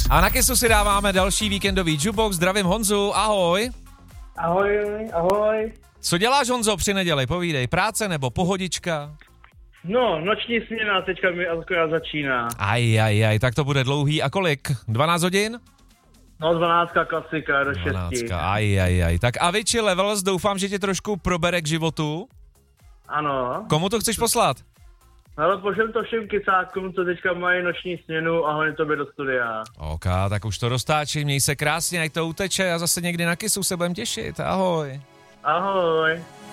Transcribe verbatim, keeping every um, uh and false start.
A na Kissu si dáváme další víkendový jukebox. Zdravím Honzu, ahoj. Ahoj, ahoj. Co děláš, Honzo, při neděli? Povídej, práce nebo pohodička? No, noční směna teďka mi akorát začíná. Aj, aj, aj, tak to bude dlouhý. A kolik? dvanáct hodin? No, dvanáctka klasika do šesti. dvanáctka, aj, aj, aj. Tak a Avicii Levels, doufám, že tě trošku probere k životu. Ano. Komu to chceš poslat? Ale pošlem to všem kysákům, co teďka mají noční směnu a hlavně tobě do studia. OK, tak už to roztáčí, měj se krásně, ať to uteče a zase někdy na Kissu se budem těšit. Ahoj. Ahoj.